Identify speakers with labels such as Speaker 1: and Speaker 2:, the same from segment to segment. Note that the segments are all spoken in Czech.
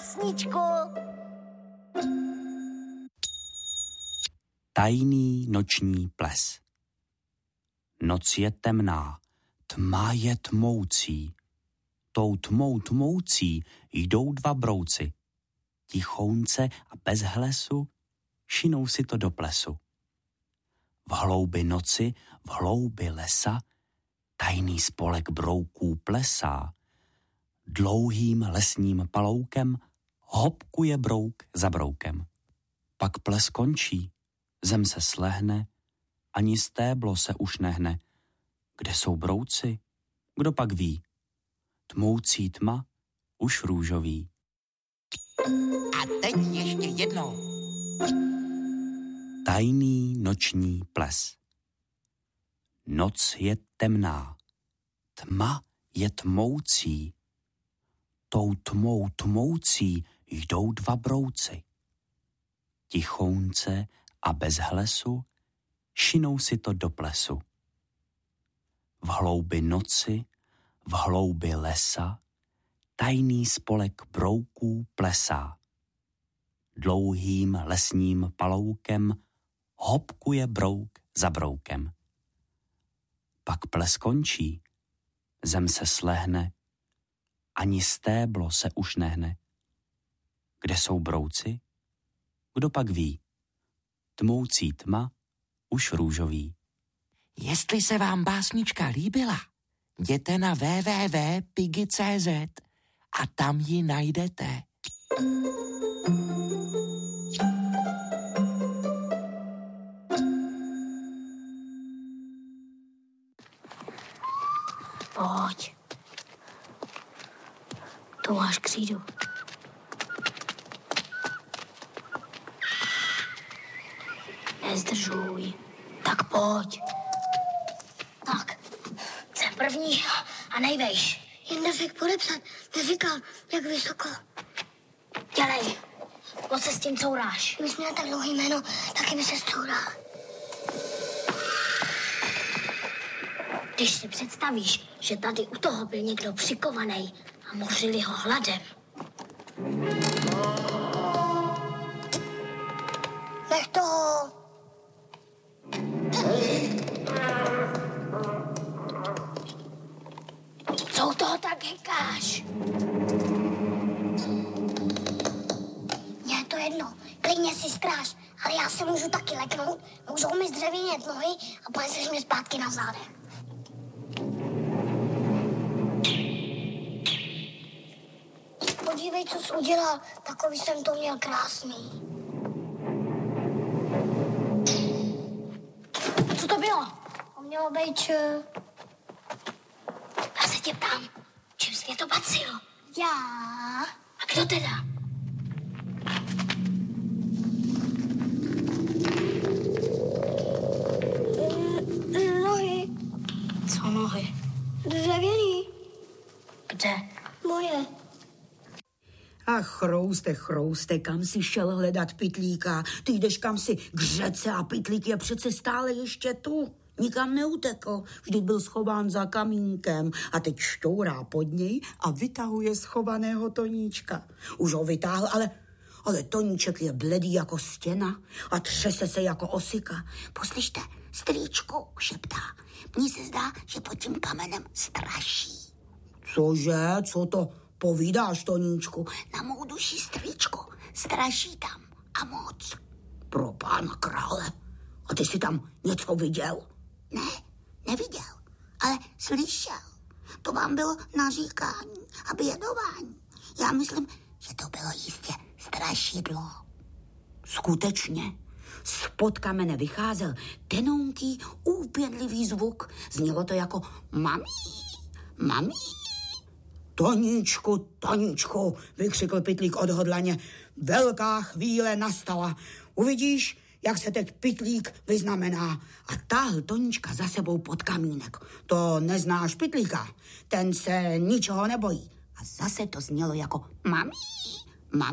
Speaker 1: básničku.
Speaker 2: Tajný noční ples. Noc je temná, tma je tmoucí. Tou tmou tmoucí jdou dva brouci. Tichounce a bez hlesu šinou si to do plesu. V hloubi noci, v hloubi lesa, tajný spolek brouků plesá. Dlouhým lesním paloukem hopkuje brouk za broukem. Pak ples končí, zem se slehne, ani stéblo se už nehne. Kde jsou brouci? Kdo pak ví? Tmoucí tma už růžový.
Speaker 3: A teď ještě jednou.
Speaker 2: Tajný noční ples. Noc je temná, tma je tmoucí. Tou tmou tmoucí jdou dva brouci. Tichounce a bez hlesu šinou si to do plesu. V hloubi noci, v hloubi lesa, tajný spolek brouků plesá. Dlouhým lesním paloukem hopkuje brouk za broukem. Pak ples končí, zem se slehne, ani stéblo se už nehne. Kde jsou brouci? Kdo pak ví? Tmoucí tma už růžový.
Speaker 3: Jestli se vám básnička líbila, jděte na www.piggy.cz a tam ji najdete.
Speaker 4: Pojď. Tu máš křídu. Nezdržuj. Tak pojď. Tak. Jsem první a nejvejš. Jen neřek podepsat. Neříkal, jak vysoko. Dělej. Moc se s tím couráš. Kdybys měl tak dlouhý jméno, taky by se zcoural. Když si představíš, že tady u toho byl někdo přikovaný a mořili ho hladem. Nech toho. Co u toho tak hekáš? Mně je to jedno, klidně si stráž, ale já si můžu taky leknout, můžou mi zdřevěnět nohy a poneseš mě zpátky na zádech. Podívej, co jsi udělal, takový jsem to měl krásný. Co to bylo? To mělo být, Já se tě ptám, čím jsi mě to patřilo? Já. A kdo teda? Nohy. Co nohy? Dřevěný. Kde? Moje.
Speaker 5: A chrouste, kam si šel hledat pytlíka? Ty jdeš kam si k řece a pytlík je přece stále ještě tu. Nikam neutekl, vždyť byl schován za kamínkem a teď šťourá pod něj a vytahuje schovaného Toníčka. Už ho vytáhl, ale Toníček je bledý jako stěna a třese se jako osika.
Speaker 6: Poslyšte, strýčku, šeptá. Mně se zdá, že pod tím kamenem straší.
Speaker 5: Cože? Co to povídáš, Toníčku?
Speaker 6: Na mou duši, strýčku, straší tam a moc.
Speaker 5: Pro pána krále. A ty jsi tam něco viděl?
Speaker 6: Ne, neviděl, ale slyšel. To vám bylo naříkání a bědování. Já myslím, že to bylo jistě strašidlo.
Speaker 5: Skutečně. Spod kamene vycházel tenounký, úpěnlivý zvuk. Znělo to jako mami. Toníčku, vykřikl pytlík odhodlaně. Velká chvíle nastala. Uvidíš, jak se teď pytlík vyznamená. A táhl Toníčka za sebou pod kamínek. To neznáš pytlíka, ten se ničeho nebojí. A zase to znělo jako mami.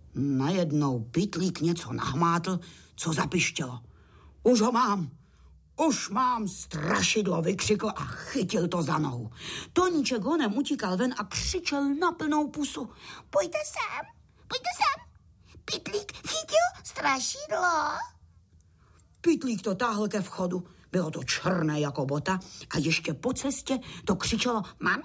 Speaker 5: Najednou pytlík něco nahmátl, co zapištělo. Už ho mám. Už mám strašidlo, vykřikl a chytil to za nohu. Toníček honem utíkal ven a křičel na plnou pusu.
Speaker 6: Pojďte sem. Pytlík chytil strašidlo.
Speaker 5: Pytlík to táhl ke vchodu. Bylo to černé jako bota a ještě po cestě to křičelo mami.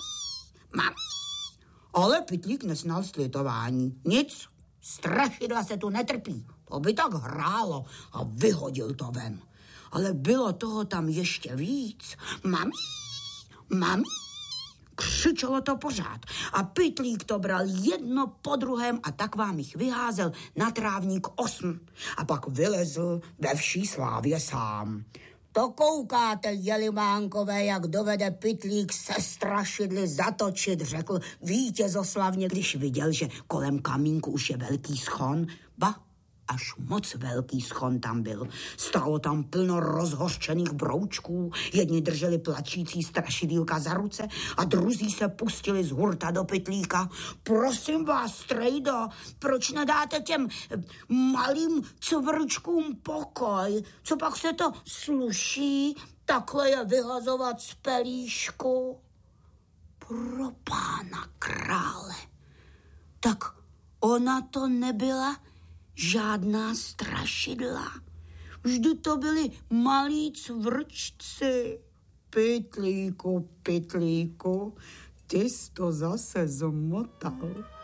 Speaker 5: Ale Pytlík nesnal slitování. Nic, strašidla se tu netrpí. To by tak hrálo a vyhodil to ven. Ale bylo toho tam ještě víc. Mami, křičelo to pořád. A Pytlík to bral jedno po druhém a tak vám jich vyházel na trávník 8. A pak vylezl ve vší slávě sám. To koukáte, jelimánkové, jak dovede Pytlík se strašidly zatočit, řekl vítězoslavně, když viděl, že kolem kamínku už je velký schon. Ba, až moc velký schon tam byl. Stálo tam plno rozhořčených broučků, jedni drželi plačící strašidýlka za ruce a druzí se pustili z hurta do Pytlíka. Prosím vás, strejdo, proč nedáte těm malým cvrčkům pokoj? Co pak se to sluší takhle je vyhazovat z pelíšku? Pro pána krále. Tak ona to nebyla žádná strašidla. Vždy to byli malí cvrčci. Pytlíku, ty jsi to zase zmotal.